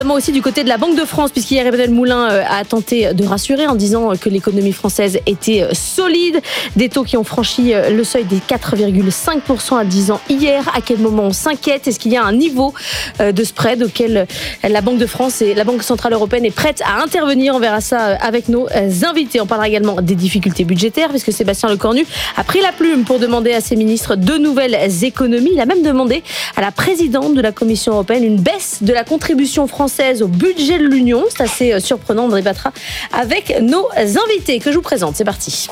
Aussi du côté de la Banque de France, puisqu'hier Emmanuel Moulin a tenté de rassurer en disant que l'économie française était solide. Des taux qui ont franchi le seuil des 4,5% à 10 ans hier. À quel moment on s'inquiète? Est-ce qu'il y a un niveau de spread auquel la Banque de France et la Banque Centrale Européenne est prête à intervenir? On verra ça avec nos invités. On parlera également des difficultés budgétaires, puisque Sébastien Lecornu a pris la plume pour demander à ses ministres de nouvelles économies. Il a même demandé à la présidente de la Commission européenne une baisse de la contribution française au budget de l'Union. C'est assez surprenant, on en débattra avec nos invités que je vous présente. C'est parti.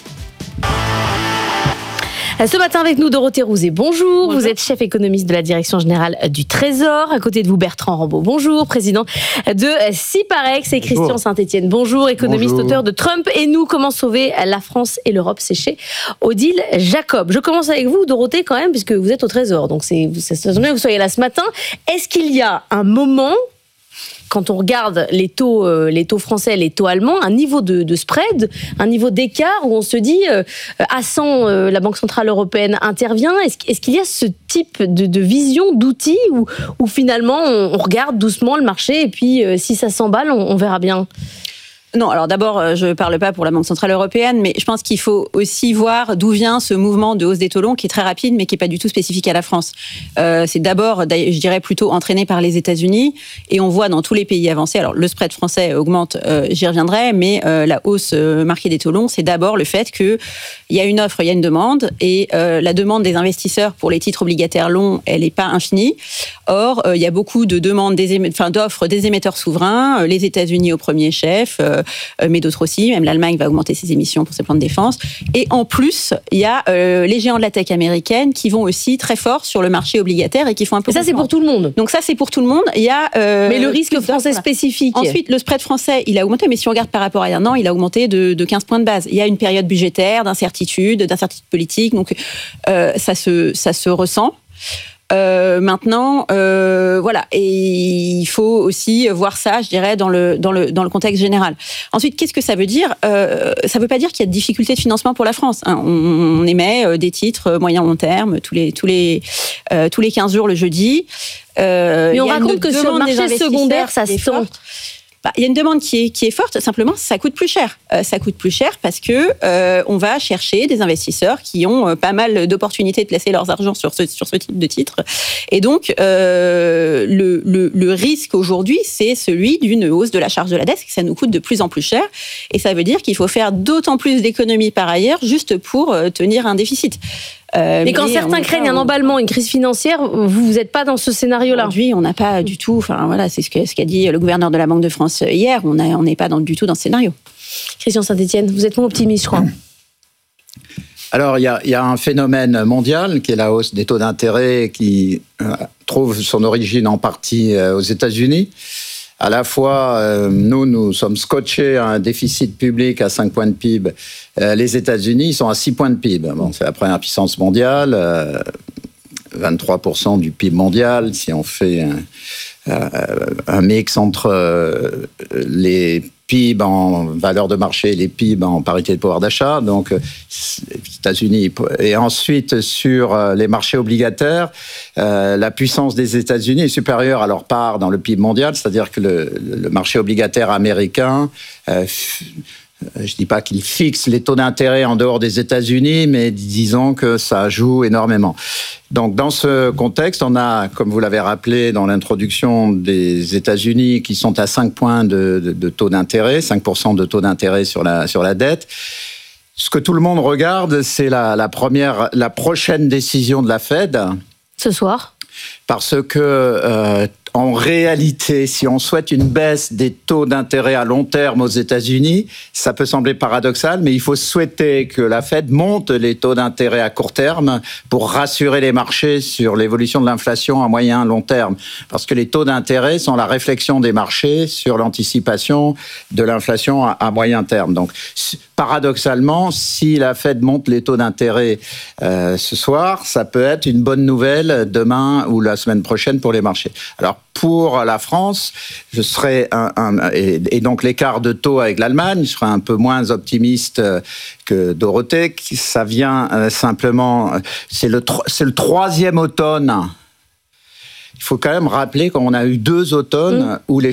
Ce matin avec nous, Dorothée Rouzet, bonjour. Vous êtes chef économiste de la Direction Générale du Trésor. À côté de vous, Bertrand Rambaud, bonjour. Président de Syparex. Et Christian Saint-Etienne, bonjour. Économiste, auteur de Trump et nous, comment sauver la France et l'Europe, c'est chez Odile Jacob. Je commence avec vous, Dorothée, quand même, puisque vous êtes au Trésor. Donc, ça tombe bien que vous soyez là ce matin. Est-ce qu'il y a un moment, quand on regarde les taux français, les taux allemands, un niveau de spread, un niveau d'écart où on se dit à 100, la Banque Centrale Européenne intervient. Est-ce qu'il y a ce type de vision, d'outils où finalement on regarde doucement le marché et puis si ça s'emballe, on verra bien? Non, alors d'abord, je ne parle pas pour la Banque Centrale Européenne, mais je pense qu'il faut aussi voir d'où vient ce mouvement de hausse des taux longs qui est très rapide, mais qui n'est pas du tout spécifique à la France. C'est d'abord, je dirais, plutôt entraîné par les États-Unis, et on voit dans tous les pays avancés, alors le spread français augmente, j'y reviendrai, mais la hausse marquée des taux longs, c'est d'abord le fait qu'il y a une offre, il y a une demande, et la demande des investisseurs pour les titres obligataires longs, elle n'est pas infinie. Or, il y a beaucoup de demandes, d'offres des émetteurs souverains, les États-Unis au premier chef, mais d'autres aussi. Même l'Allemagne va augmenter ses émissions pour ses plans de défense. Et en plus, il y a les géants de la tech américaine qui vont aussi très fort sur le marché obligataire et qui font un peu. Et ça, c'est pour tout le monde. Donc ça, c'est pour tout le monde. Il y a. Mais le risque français spécifique. Ensuite, le spread français, il a augmenté, mais si on regarde par rapport à il y a un an, il a augmenté de 15 points de base. Il y a une période budgétaire, d'incertitude politique. Donc ça se ressent. Maintenant, voilà, et il faut aussi voir ça, je dirais, dans le contexte général. Ensuite, qu'est-ce que ça veut dire? Ça veut pas dire qu'il y a de difficultés de financement pour la France. Hein. On émet des titres moyen long terme tous les 15 jours le jeudi. Mais on raconte que sur le marché secondaire, ça se sent. Il y a une demande qui est forte, simplement ça coûte plus cher. Ça coûte plus cher parce que on va chercher des investisseurs qui ont pas mal d'opportunités de placer leurs argent sur ce type de titre. Et donc le risque aujourd'hui, c'est celui d'une hausse de la charge de la dette, que ça nous coûte de plus en plus cher. Et ça veut dire qu'il faut faire d'autant plus d'économies par ailleurs juste pour tenir un déficit. Mais quand certains craignent un emballement, une crise financière, vous n'êtes pas dans ce scénario-là. Aujourd'hui, on n'a pas du tout. Enfin voilà, c'est ce qu'a dit le gouverneur de la Banque de France hier. On n'est pas du tout dans ce scénario. Christian Saint-Etienne, vous êtes moins optimiste, je crois. Alors, il y a un phénomène mondial qui est la hausse des taux d'intérêt qui trouve son origine en partie aux États-Unis. À la fois, nous sommes scotchés à un déficit public à 5 points de PIB. Les États-Unis, ils sont à 6 points de PIB. Bon, c'est la première puissance mondiale, 23% du PIB mondial. Si on fait un mix entre les PIB en valeur de marché et les PIB en parité de pouvoir d'achat, donc les États-Unis. Et ensuite, sur les marchés obligataires, la puissance des États-Unis est supérieure à leur part dans le PIB mondial, c'est-à-dire que le marché obligataire américain, je ne dis pas qu'il fixe les taux d'intérêt en dehors des États-Unis, mais disons que ça joue énormément. Donc, dans ce contexte, on a, comme vous l'avez rappelé dans l'introduction, des États-Unis qui sont à 5 points de taux d'intérêt, 5% de taux d'intérêt sur la dette. Ce que tout le monde regarde, c'est la prochaine décision de la Fed. Ce soir. Parce que, en réalité, si on souhaite une baisse des taux d'intérêt à long terme aux États-Unis, ça peut sembler paradoxal, mais il faut souhaiter que la Fed monte les taux d'intérêt à court terme pour rassurer les marchés sur l'évolution de l'inflation à moyen long terme. Parce que les taux d'intérêt sont la réflexion des marchés sur l'anticipation de l'inflation à moyen terme. Donc, paradoxalement, si la Fed monte les taux d'intérêt ce soir, ça peut être une bonne nouvelle demain ou la semaine prochaine pour les marchés. Alors, pour la France, je serais et donc l'écart de taux avec l'Allemagne, je serais un peu moins optimiste que Dorothée. Ça vient simplement, c'est le troisième automne. Il faut quand même rappeler qu'on a eu 2 automnes où les